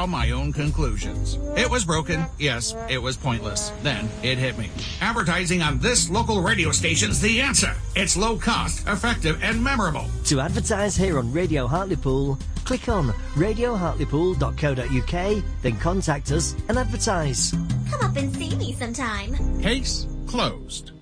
draw my own conclusions. It was broken. Yes, it was pointless. Then it hit me. Advertising on this local radio station's the answer. It's low cost, effective, and memorable. To advertise here on Radio Hartlepool, click on radiohartlepool.co.uk, then contact us and advertise. Come up and see me sometime. Case closed.